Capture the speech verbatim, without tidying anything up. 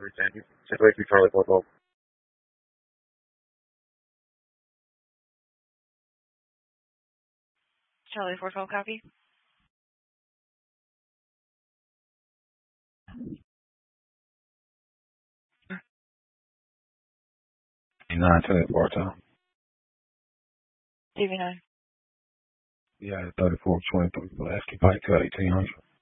Thank you. Central eight three Charlie four twelve. Charlie four twelve copy. nine ten four time. T V nine. Yeah, thirty-four twenty-three Pulaski Pike to eighteen hundred.